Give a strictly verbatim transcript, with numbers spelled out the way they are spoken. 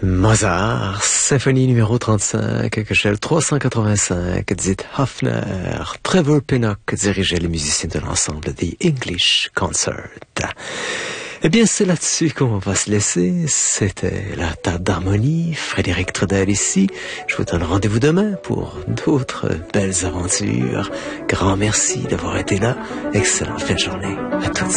Mozart, symphonie numéro trente-cinq, Köchel trois cent quatre-vingt-cinq, dit Hofner. Trevor Pinnock dirigeait les musiciens de l'ensemble The English Concert. Eh bien, c'est là-dessus qu'on va se laisser. C'était la table d'harmonie. Frédéric Trudel ici. Je vous donne rendez-vous demain pour d'autres belles aventures. Grand merci d'avoir été là. Excellente fin de journée à tous.